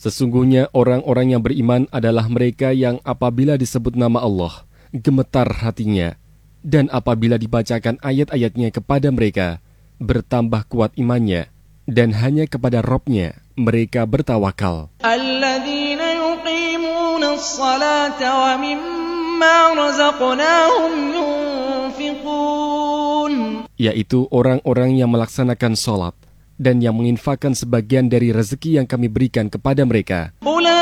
Sesungguhnya orang-orang yang beriman adalah mereka yang apabila disebut nama Allah, gemetar hatinya, dan apabila dibacakan ayat-ayatnya kepada mereka, bertambah kuat imannya, dan hanya kepada Rabb-Nya mereka bertawakal. Alladzina yuqimuna as-salata wa mimma razaqnahum yunfiqun. Yaitu orang-orang yang melaksanakan sholat dan yang menginfakkan sebagian dari rezeki yang kami berikan kepada mereka. Ulaika